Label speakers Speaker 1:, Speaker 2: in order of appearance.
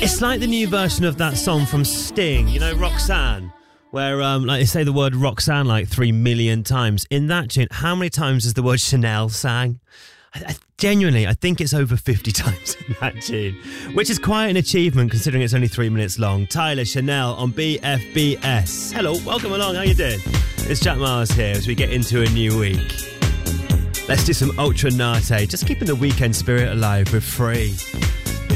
Speaker 1: It's like the new version of that song from Sting, you know, Roxanne, where like they say the word Roxanne like 3 million times. In that tune, how many times is the word Chanel sang? Genuinely, I think it's over 50 times in that tune, which is quite an achievement considering it's only 3 minutes long. Tyler, Chanel on BFBS. Hello, welcome along, how you doing? It's Jack Miles here as we get into a new week. Let's do some Ultra Nate, just keeping the weekend spirit alive with Free.